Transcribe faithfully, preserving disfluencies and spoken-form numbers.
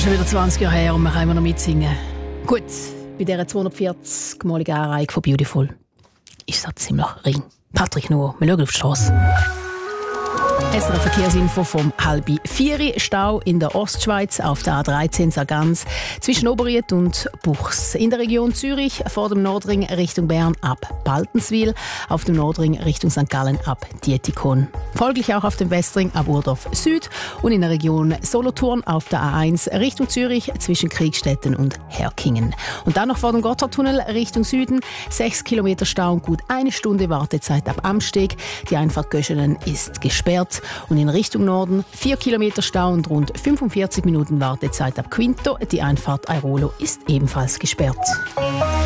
Schon wieder zwanzig Jahre her und wir können immer noch mitsingen. Gut, bei dieser zweihundertvierzig-maligen Anreihung von Beautiful ist das ziemlich ring. Patrick Nuhr, wir schauen auf die Strasse. S R F-Verkehrsinfo vom halb vier. Stau in der Ostschweiz auf der A dreizehn Sargans zwischen Oberried und Buchs. In der Region Zürich vor dem Nordring Richtung Bern ab Baltenswil, auf dem Nordring Richtung Sankt Gallen ab Dietikon. Folglich auch auf dem Westring ab Urdorf Süd und in der Region Solothurn auf der A eins Richtung Zürich zwischen Kriegstetten und Herkingen. Und dann noch vor dem Gotthardtunnel Richtung Süden sechs Kilometer Stau und gut eine Stunde Wartezeit ab Amsteg. Die Einfahrt Göschenen ist gesperrt. Und in Richtung Norden vier Kilometer Stau und rund fünfundvierzig Minuten Wartezeit ab Quinto. Die Einfahrt Airolo ist ebenfalls gesperrt.